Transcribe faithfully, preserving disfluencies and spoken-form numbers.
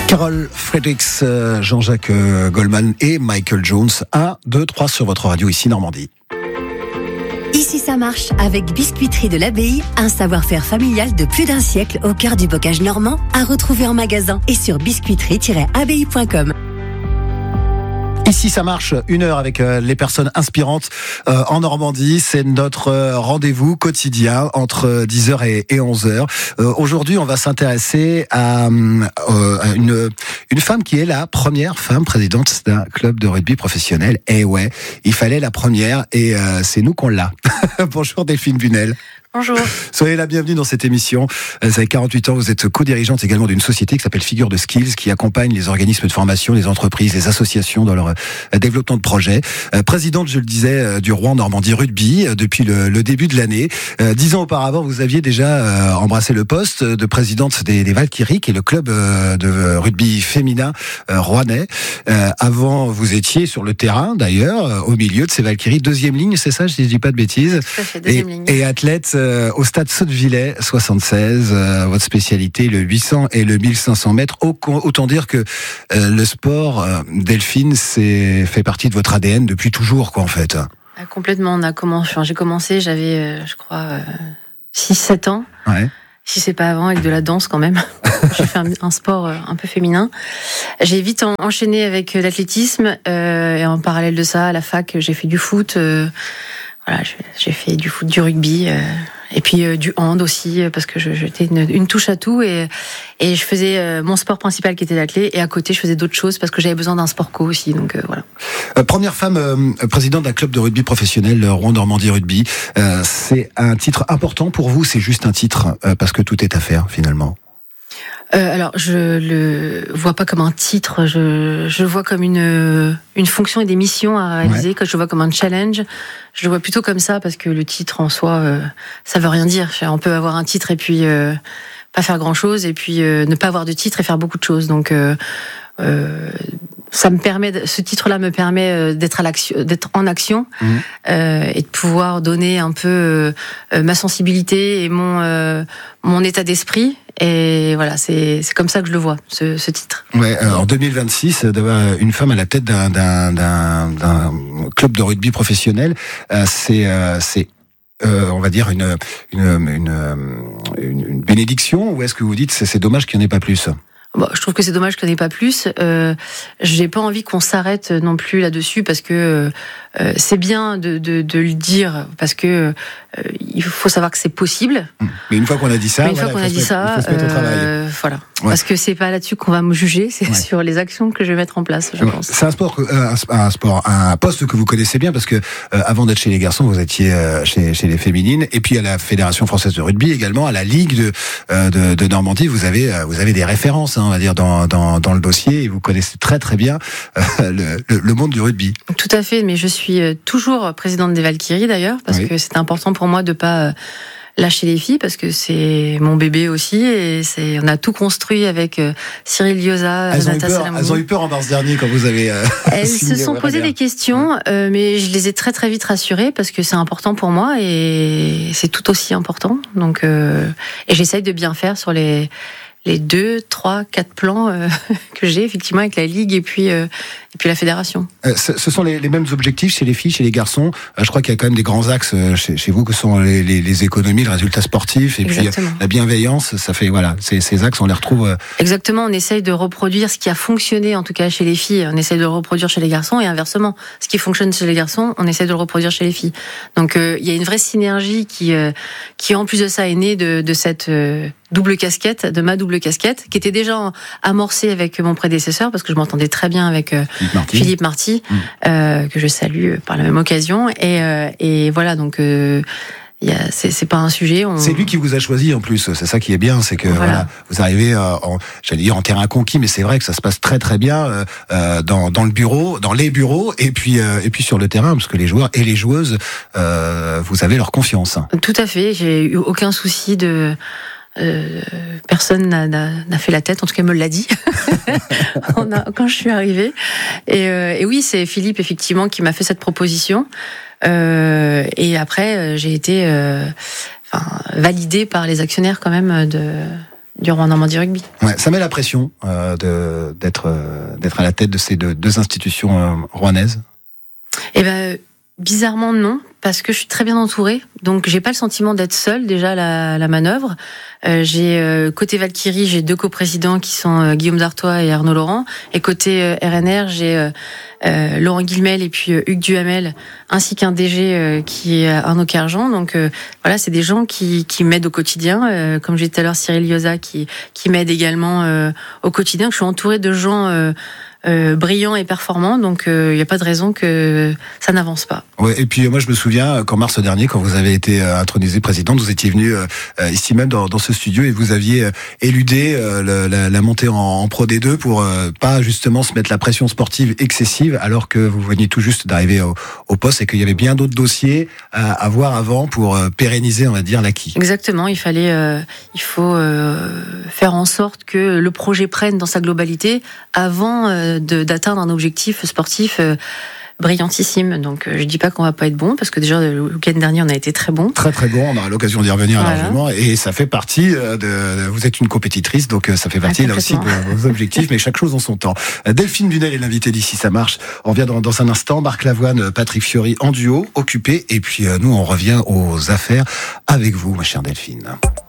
Carol Fredericks, Jean-Jacques Goldman et Michael Jones. un, deux, trois sur votre radio ici Normandie. Ici ça marche avec Biscuiterie de l'Abbaye, un savoir-faire familial de plus d'un siècle au cœur du bocage normand, à retrouver en magasin et sur biscuiterie tiret abbaye point com. Ici, ça marche, une heure avec euh, les personnes inspirantes euh, en Normandie. C'est notre euh, rendez-vous quotidien entre dix heures et, et onze heures. Euh, aujourd'hui, on va s'intéresser à, euh, à une, une femme qui est la première femme présidente d'un club de rugby professionnel. Eh ouais, il fallait la première et euh, c'est nous qu'on l'a. Bonjour Delphine Bunel. Bonjour. Soyez la bienvenue dans cette émission. Vous avez quarante-huit ans, vous êtes co-dirigeante également d'une société qui s'appelle Figure de Skills, qui accompagne les organismes de formation, les entreprises, les associations dans leur développement de projets. Présidente, je le disais, du Rouen Normandie Rugby depuis le, le début de l'année. Dix ans auparavant, vous aviez déjà embrassé le poste de présidente des, des Valkyries, qui est le club de rugby féminin rouennais. Avant, vous étiez sur le terrain, d'ailleurs, au milieu de ces Valkyries, deuxième ligne, c'est ça, je ne dis pas de bêtises. Tout à fait, deuxième et, ligne. Et athlète au stade Sottevillers soixante-seize, euh, votre spécialité le huit cents et le mille cinq cents mètres. Autant dire que euh, le sport, euh, Delphine, c'est fait partie de votre A D N depuis toujours, quoi, en fait. Ah, complètement. On a commencé. Enfin, j'ai commencé, j'avais, euh, je crois, euh, six sept ans. Ouais. Si c'est pas avant, avec de la danse quand même. J'ai fait un, un sport euh, un peu féminin. J'ai vite en, enchaîné avec euh, l'athlétisme euh, et en parallèle de ça, à la fac, j'ai fait du foot. Euh, voilà, j'ai fait du foot, du rugby. Euh, Et puis euh, du hand aussi, parce que je, j'étais une, une touche à tout et, et je faisais euh, mon sport principal qui était l'athlé et à côté je faisais d'autres choses parce que j'avais besoin d'un sport co aussi, donc euh, voilà. Euh, première femme euh, présidente d'un club de rugby professionnel, le Rouen Normandie Rugby, euh, c'est un titre important pour vous, c'est juste un titre euh, parce que tout est à faire finalement? Euh, alors, je le vois pas comme un titre, je, je le vois comme une, une fonction et des missions à réaliser, ouais. Que je le vois comme un challenge. Je le vois plutôt comme ça, parce que le titre en soi, euh, ça veut rien dire. On peut avoir un titre et puis euh, pas faire grand-chose, et puis euh, ne pas avoir de titre et faire beaucoup de choses. Donc, euh, euh, ça me permet, de, ce titre-là me permet d'être à l'action, d'être en action, mmh. euh, et de pouvoir donner un peu euh, ma sensibilité et mon euh, mon état d'esprit. Et voilà, c'est c'est comme ça que je le vois, ce, ce titre. Ouais, en deux mille vingt-six, d'avoir une femme à la tête d'un d'un d'un, d'un club de rugby professionnel, euh, c'est euh, c'est Euh, on va dire une une, une une une bénédiction, ou est-ce que vous dites c'est c'est dommage qu'il n'y en ait pas plus? Bon, je trouve que c'est dommage qu'il n'y en ait pas plus. Euh, j'ai pas envie qu'on s'arrête non plus là-dessus, parce que euh, c'est bien de, de, de le dire, parce que euh, il faut savoir que c'est possible. Mais une fois qu'on a dit ça, Mais une voilà, fois qu'on a dit mettre, ça, euh, voilà. Ouais. Parce que c'est pas là-dessus qu'on va me juger, c'est ouais. sur les actions que je vais mettre en place, je ouais. pense. C'est un sport, un, un sport, un poste que vous connaissez bien, parce que euh, avant d'être chez les garçons, vous étiez euh, chez, chez les féminines, et puis à la Fédération française de rugby également, à la Ligue de, euh, de, de Normandie, vous avez, euh, vous avez des références, hein, on va dire, dans, dans, dans le dossier, et vous connaissez très très bien euh, le, le, le monde du rugby. Tout à fait, mais je suis toujours présidente des Valkyries d'ailleurs, parce oui. que c'est important pour moi de pas lâcher les filles, parce que c'est mon bébé aussi, et c'est, on a tout construit avec Cyril Liosa, elles, elles ont eu peur en mars dernier quand vous avez euh, elles se sont posé des questions, ouais. euh, mais je les ai très très vite rassurées, parce que c'est important pour moi et c'est tout aussi important, donc euh, et j'essaye de bien faire sur les les deux, trois, quatre plans euh, que j'ai effectivement avec la Ligue et puis, euh, et puis la Fédération. Euh, ce, ce sont les, les mêmes objectifs chez les filles, chez les garçons. Euh, je crois qu'il y a quand même des grands axes euh, chez, chez vous, que sont les, les, les économies, le résultat sportif, et Exactement. Puis euh, la bienveillance. Ça fait, voilà, ces, ces axes, on les retrouve. Euh... Exactement, on essaye de reproduire ce qui a fonctionné, en tout cas chez les filles, on essaye de le reproduire chez les garçons, et inversement, ce qui fonctionne chez les garçons, on essaye de le reproduire chez les filles. Donc euh, il y a une vraie synergie qui, euh, qui en plus de ça, est née de, de cette euh, double casquette, de ma double casquette, qui était déjà amorcée avec mon prédécesseur, parce que je m'entendais très bien avec euh, Philippe Marty, Philippe Marty mmh. euh, que je salue par la même occasion. Et, euh, et voilà, donc euh, y a, c'est, c'est pas un sujet. On... C'est lui qui vous a choisi en plus. C'est ça qui est bien, c'est que voilà. Voilà, vous arrivez euh, en, j'allais dire en terrain conquis, mais c'est vrai que ça se passe très très bien euh, dans, dans le bureau, dans les bureaux, et puis euh, et puis sur le terrain, parce que les joueurs et les joueuses, euh, vous avez leur confiance. Tout à fait. J'ai eu aucun souci de Euh, personne n'a, n'a, n'a fait la tête, en tout cas me l'a dit On a, quand je suis arrivée. Et, euh, et oui, c'est Philippe effectivement qui m'a fait cette proposition. Euh, et après, j'ai été euh, enfin, validée par les actionnaires quand même de du Rouen Normandie Rugby. Ouais, ça met la pression euh, de, d'être, euh, d'être à la tête de ces deux, deux institutions euh, rouennaises. Eh ben, bizarrement non, parce que je suis très bien entourée, donc j'ai pas le sentiment d'être seule déjà à la, la manœuvre. Euh, j'ai euh, côté Valkyrie, j'ai deux coprésidents qui sont euh, Guillaume Dartois et Arnaud Laurent, et côté euh, R N R, j'ai euh, euh, Laurent Guillemel et puis euh, Hugues Duhamel, ainsi qu'un D G euh, qui est Arnaud Cargent. Donc euh, voilà, c'est des gens qui, qui m'aident au quotidien, euh, comme j'ai dit tout à l'heure, Cyril Liosa qui, qui m'aide également euh, au quotidien. Je suis entourée de gens euh, Euh, brillant et performant, donc il euh, n'y a pas de raison que ça n'avance pas. Ouais, et puis moi je me souviens qu'en mars dernier, quand vous avez été euh, intronisée présidente, vous étiez venue euh, ici même dans, dans ce studio et vous aviez euh, éludé euh, le, la, la montée en, en Pro D deux pour euh, pas justement se mettre la pression sportive excessive, alors que vous veniez tout juste d'arriver au, au poste et qu'il y avait bien d'autres dossiers à, à voir avant pour euh, pérenniser, on va dire, l'acquis. Exactement, il fallait, euh, il faut euh, faire en sorte que le projet prenne dans sa globalité avant euh, De, d'atteindre un objectif sportif euh, brillantissime. Donc euh, je dis pas qu'on va pas être bon, parce que déjà le week-end dernier on a été très bon. Très très bon, on aura l'occasion d'y revenir voilà. largement, et ça fait partie de, vous êtes une compétitrice, donc ça fait partie ah, là aussi de vos objectifs, mais chaque chose en son temps. Delphine Dunel est l'invitée d'Ici ça marche. On revient dans, dans un instant, Marc Lavoine, Patrick Fiori en duo, occupé, et puis nous on revient aux affaires avec vous, ma chère Delphine.